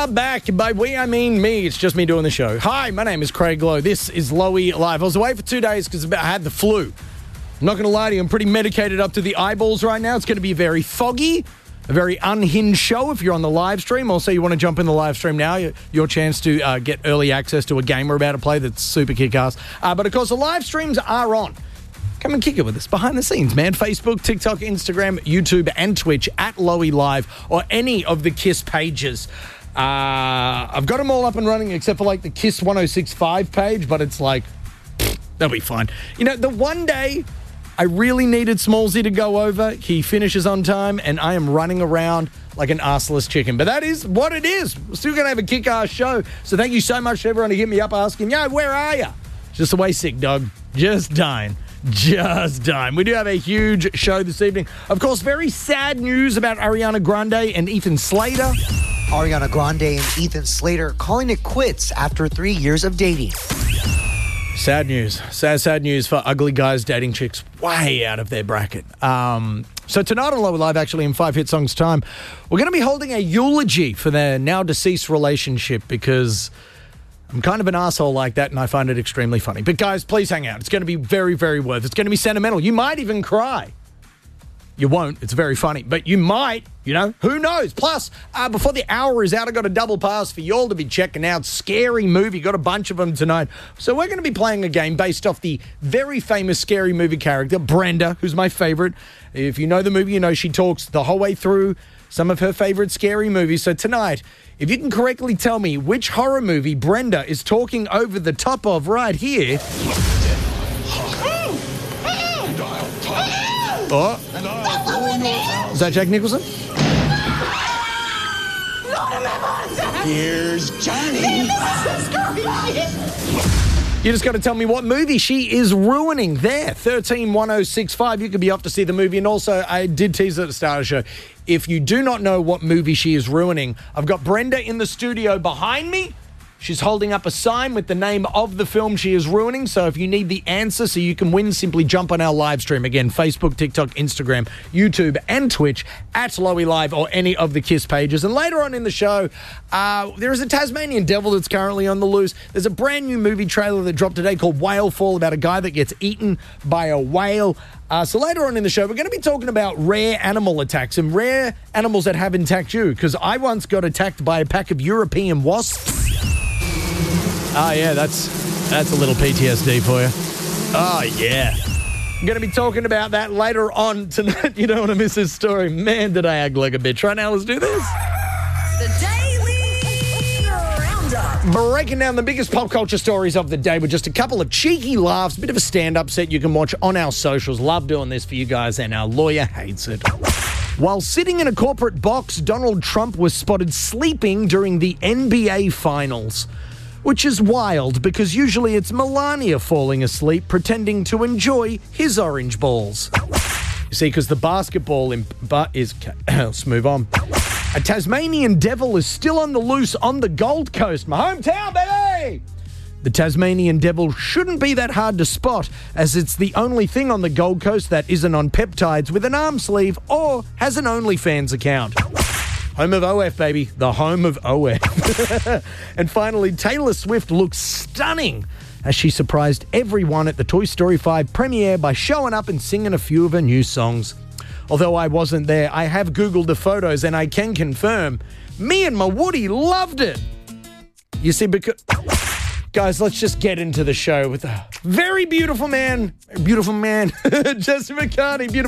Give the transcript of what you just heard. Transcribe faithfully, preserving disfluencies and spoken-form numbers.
are back. By we, I mean me. It's just me doing the show. Hi, my name is Craig Lowe. This is Lowy Live. I was away for two days because I had the flu. I'm not going to lie to you. I'm pretty medicated up to the eyeballs right now. It's going to be very foggy, a very unhinged show if you're on the live stream. Also, you want to jump in the live stream now, your chance to uh, get early access to a game we're about to play that's super kick-ass. Uh, but, of course, the live streams are on. Come and kick it with us behind the scenes, man. Facebook, TikTok, Instagram, YouTube, and Twitch at Lowy Live or any of the KISS pages. Uh, I've got them all up and running except for, like, the KISS ten sixty-five page, but it's like, pfft, that'll be fine. You know, the one day I really needed Smallsy to go over, he finishes on time, and I am running around like an arseless chicken. But that is what it is. We're still going to have a kick-ass show. So thank you so much to everyone who hit me up asking, yo, where are you? Just away sick, dog. Just dying. Just dying. We do have a huge show this evening. Of course, very sad news about Ariana Grande and Ethan Slater. Ariana Grande and Ethan Slater calling it quits after three years of dating. Sad news. Sad, sad news for ugly guys dating chicks way out of their bracket. Um, so tonight on Lower Live, actually in Five Hit Songs time, we're going to be holding a eulogy for their now deceased relationship because I'm kind of an asshole like that and I find it extremely funny. But guys, please hang out. It's going to be very, very worth it. It's going to be sentimental. You might even cry. You won't. It's very funny. But you might, you know, who knows? Plus, uh, before the hour is out, I got a double pass for y'all to be checking out. Scary Movie. Got a bunch of them tonight. So we're going to be playing a game based off the very famous Scary Movie character, Brenda, who's my favorite. If you know the movie, you know she talks the whole way through some of her favorite scary movies. So tonight, if you can correctly tell me which horror movie Brenda is talking over the top of right here. Oh. Is that Jack Nicholson? Here's Johnny. You just got to tell me what movie she is ruining there. thirteen one oh six five. You could be off to see the movie. And also, I did tease at the start of the show. If you do not know what movie she is ruining, I've got Brenda in the studio behind me. She's holding up a sign with the name of the film she is ruining. So if you need the answer so you can win, simply jump on our live stream. Again, Facebook, TikTok, Instagram, YouTube, and Twitch at Lowy Live or any of the KISS pages. And later on in the show, uh, there is a Tasmanian devil that's currently on the loose. There's a brand new movie trailer that dropped today called Whale Fall about a guy that gets eaten by a whale. Uh, so later on in the show, we're going to be talking about rare animal attacks and rare animals that have attacked you. Because I once got attacked by a pack of European wasps. Oh, yeah, that's that's a little P T S D for you. Oh, yeah. I'm going to be talking about that later on tonight. You don't want to miss this story. Man, did I act like a bitch. Right now, let's do this. The Daily Roundup. Breaking down the biggest pop culture stories of the day with just a couple of cheeky laughs, a bit of a stand-up set you can watch on our socials. Love doing this for you guys, and our lawyer hates it. While sitting in a corporate box, Donald Trump was spotted sleeping during the N B A Finals. Which is wild because usually it's Melania falling asleep pretending to enjoy his orange balls. You see, because the basketball in, but is... Let's move on. A Tasmanian devil is still on the loose on the Gold Coast, my hometown, baby! The Tasmanian devil shouldn't be that hard to spot as it's the only thing on the Gold Coast that isn't on peptides with an arm sleeve or has an OnlyFans account. Home of O F, baby. The home of O F. And finally, Taylor Swift looks stunning as she surprised everyone at the Toy Story five premiere by showing up and singing a few of her new songs. Although I wasn't there, I have Googled the photos and I can confirm me and my Woody loved it. You see, because... Guys, let's just get into the show with a very beautiful man. Beautiful man. Jesse McCartney. Beautiful.